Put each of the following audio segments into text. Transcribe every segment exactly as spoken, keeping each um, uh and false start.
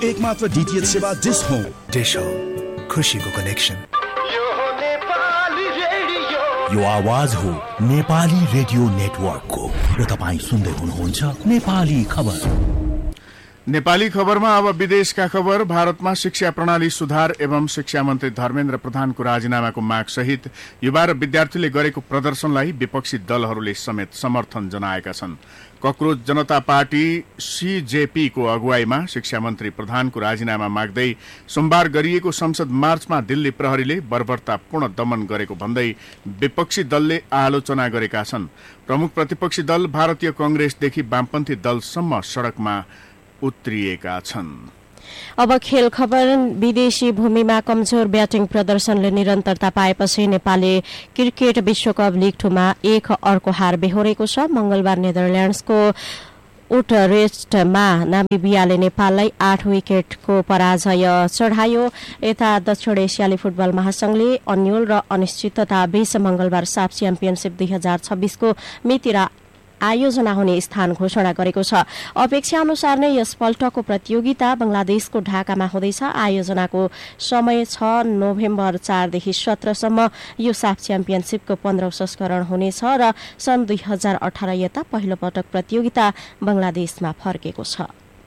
एकमात्र डीटीएच सेवा dish home. Dish home, खुशीको कनेक्सन। यो आवाज हो नेपाली रेडियो नेटवर्कको र तपाईँ सुन्दै हुनुहुन्छ नेपाली खबर। नेपाली खबरमा अब विदेशका खबर। भारतमा शिक्षा प्रणाली सुधार एवं शिक्षा मन्त्री धर्मेन्द्र प्रधानको राजीनामाको माग सहित युवा र विद्यार्थीले गरेको प्रदर्शनलाई विपक्षी दलहरूले समेत समर्थन जनाएका छन्। कक्रोच जनता पार्टी सीजेपी को अगुवाईमा शिक्षा मन्त्री प्रधानको राजीनामा माग्दै सोमबार गरिएको संसद मार्चमा दिल्ली प्रहरीले बर्बरतापूर्ण दमन गरेको भन्दै विपक्षी दलले आलोचना गरेका छन्। प्रमुख प्रतिपक्षी दल भारतीय कांग्रेसदेखि वामपन्थी दलसम्म सड़कमा उत्रिएका छन्। अब खेल खबर। विदेशी भूमिमा कमजोर ब्याटिङ प्रदर्शनले निरन्तरता पाएपछि नेपालले क्रिकेट विश्वकप लिग टूमा एक अर्को हार बेहोरेको छ। मंगलबार नेदरल्याण्ड्सको उटरेस्टमा नामिबियाले नेपाललाई आठ विकेटको पराजय चढ़ायो। यता दक्षिण एसियाली फुटबल महासंघले अन्यल र अनिश्चितता बीच मंगलबार साफ च्याम्पियनशिप दुई हजार छब्बीसको मिति र आयोजना हुने स्थान घोषणा गरेको छ। अपेक्षा अनुसार नै यस पल्टको प्रतियोगिता बंगलादेशको ढाकामा हुँदैछ। आयोजनाको समय छ नोभेम्बर चारदेखि सत्रसम्म। यो साफ च्याम्पियनशिपको पन्ध्रौं संस्करण हुनेछ र सन् दुई हजार अठार यता पहिलो पटक प्रतियोगिता बंगलादेशमा फर्केको छ।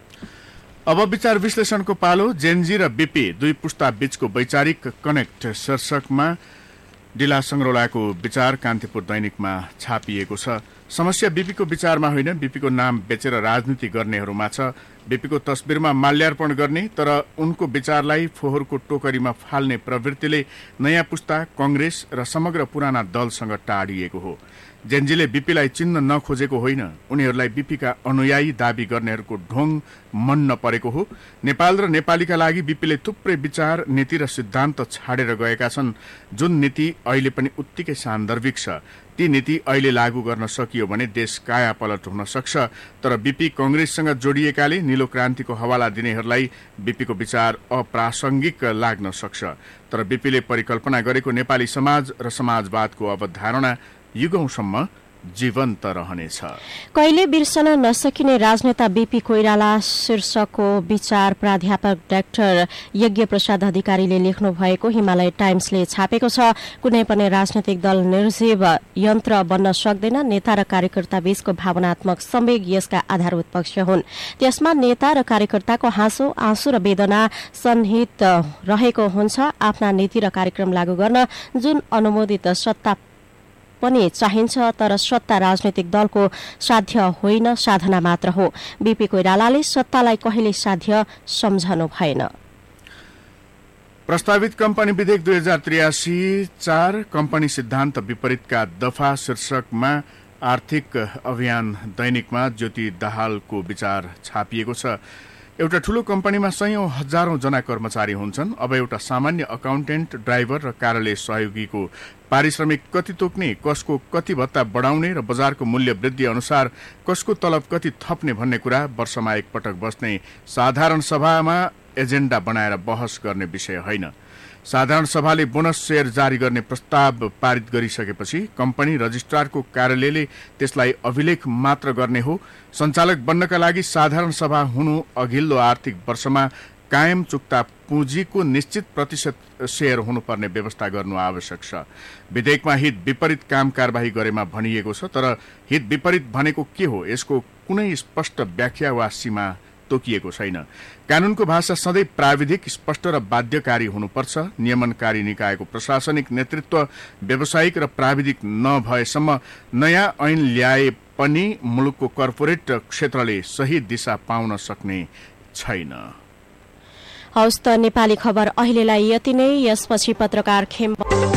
अब विचार विश्लेषणको पालो। जेनजी र बीपी दुई पुस्ता बीचको वैचारिक कनेक्ट शीर्षकमा डिला संग्रौलाको विचार कान्तिपुर दैनिकमा छापिएको छ। समस्या बीपीको विचारमा होइन, बीपीको नाम बेचेर राजनीति गर्नेहरूमा छ। बीपीको तस्बिरमा माल्यार्पण गर्ने तर उनको विचारलाई फोहोरको टोकरीमा फाल्ने प्रवृत्तिले नयाँ पुस्ता, कांग्रेस र समग्र पुराना दलसँग टाढिएको हो। जेनजीले बीपीलाई चिन्न नखोजेको होइन, उनीहरूलाई बीपीका अनुयायी दावी गर्नेहरूको ढोङ मन नपरेको हो। नेपाल र नेपालीका लागि बीपीले थुप्रै विचार, नीति र सिद्धान्त छाडेर गएका छन्, जुन नीति अहिले पनि उत्तिकै सान्दर्भिक छ। ती नीति अहिले लागू गर्न सकियो भने देश कायापलट हुन सक्छ। तर बीपी कांग्रेससँग जोडिएकाले नीलो क्रान्तिको हवाला दिनेहरूलाई बीपीको विचार अप्रासंगिक लाग्न सक्छ। तर बीपीले परिकल्पना गरेको नेपाली समाज र समाजवादको अवधारणा युगौंसम्म जीवन्त रहनेछ। कहिले बिर्सन नसकिने राजनेता बीपी कोइराला शीर्षकको विचार प्राध्यापक डाक्टर यज्ञ प्रसाद अधिकारीले लेख्नु भएको हिमालय टाइम्सले छापेको छ। कुनै पनि राजनैतिक दल निर्जीव यन्त्र बन्न सक्दैन। नेता र कार्यकर्ता बीचको भावनात्मक संवेग यसका आधारभूत पक्ष हुन्। त्यसमा नेता र कार्यकर्ताको हाँसो, आँसु र वेदना सन्निहित रहेको हुन्छ। आफ्ना नीति र कार्यक्रम लागू गर्न जुन अनुमोदित सत्ता पनि चाहिन्छ, तर सत्ता राजनैतिक दलको साध्य होइन, साधना मात्र हो। बीपी कोइरालाले सत्तालाई कहिले साध्य सम्झनु भएन। प्रस्तावित कम्पनी विधेयक दुई हजार त्रियासी चार कम्पनी सिद्धान्त विपरीतका दफा शीर्षकमा आर्थिक अभियान दैनिकमा ज्योति दाहालको विचार छापिएको छ। एउटा ठूलो कम्पनीमा सयौं हजारौं जना कर्मचारी हुन्छन्। अब एउटा सामान्य अकाउन्टेन्ट, ड्राइभर र कार्यालय सहयोगीको पारिश्रमिक कति तोक्ने, कसको कति भत्ता बढाउने र बजारको मूल्य वृद्धि अनुसार कसको तलब कति थप्ने भन्ने कुरा वर्षमा एकपटक बस्ने साधारण सभामा एजेन्डा बनाएर बहस गर्ने विषय होइन। साधारण सभाले बोनस शेयर जारी गर्ने प्रस्ताव पारित गरिसकेपछि कम्पनी रजिस्ट्रारको कार्यालयले त्यसलाई अभिलेख मात्र गर्ने हो। सञ्चालक बन्नका लागि साधारण सभा हुनु अघिल्लो आर्थिक वर्षमा कायम चुक्ता पुँजीको निश्चित प्रतिशत शेयर हुनुपर्ने व्यवस्था गर्नु आवश्यक छ। विधेयकमा हित विपरीत काम कारबाही गरेमा भनिएको छ, तर हित विपरीत भनेको के हो यसको कुनै स्पष्ट व्याख्या वा सीमा तोकिएको छैन। कानूनको भाषा सधैँ प्राविधिक, स्पष्ट र बाध्यकारी हुनुपर्छ। नियमनकारी निकायको प्रशासनिक नेतृत्व व्यावसायिक र प्राविधिक नभएसम्म नयाँ ऐन ल्याए पनि मुलुकको कर्पोरेट क्षेत्रले सही दिशा पाउन सक्ने छैन। हौस् त नेपाली खबर अहिलेलाई यति नै। यसपछि पत्रकार खेम